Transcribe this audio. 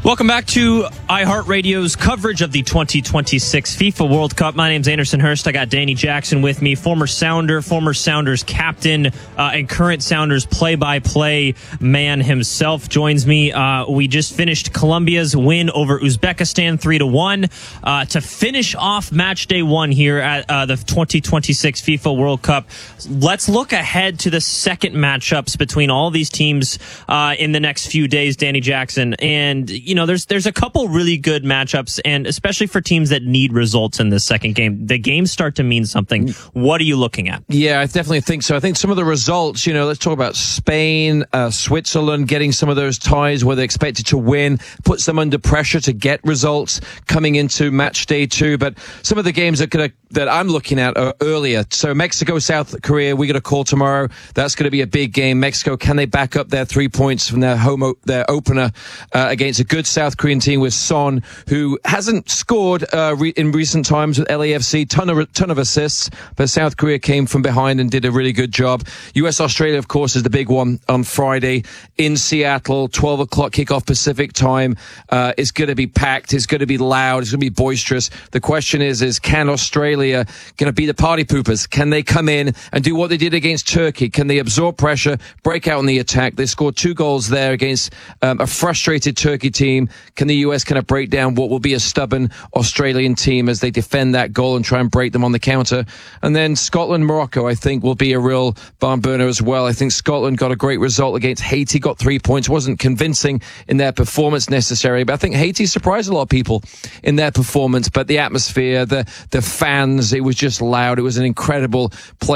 Welcome back to iHeartRadio's coverage of the 2026 FIFA World Cup. My name's Anderson Hurst. I got Danny Jackson with me, former Sounders captain, and current Sounders play-by-play man himself joins me. We just finished Colombia's win over Uzbekistan 3-1 to finish off match day one here at the 2026 FIFA World Cup. Let's look ahead to the second matchups between all these teams in the next few days, Danny Jackson. And you know, there's a couple really good matchups, and especially for teams that need results in this second game. The games start to mean something. What are you looking at? Yeah, I definitely think so. I think some of the results, you know, let's talk about Spain, Switzerland getting some of those ties where they're expected to win, puts them under pressure to get results coming into match day two. But some of the games that I'm looking at are earlier. So Mexico, South Korea, we got a call tomorrow. That's going to be a big game. Mexico, can they back up their 3 points from their opener against a good South Korean team with Son, who hasn't scored in recent times with LAFC, ton of assists, but South Korea came from behind and did a really good job. US-Australia, of course, is the big one on Friday in Seattle, 12 o'clock kickoff Pacific time. It's going to be packed, it's going to be loud, it's going to be boisterous. The question is can Australia going to be the party poopers? Can they come in and do what they did against Turkey? Can they absorb pressure, break out on the attack? They scored 2 goals there against a frustrated Turkey team. Can the US kind of break down what will be a stubborn Australian team as they defend that goal and try and break them on the counter? And then Scotland, Morocco, I think will be a real barn burner as well. I think Scotland got a great result against Haiti, got 3 points. Wasn't convincing in their performance necessarily, but I think Haiti surprised a lot of people in their performance. But the atmosphere, the fans, it was just loud. It was an incredible play.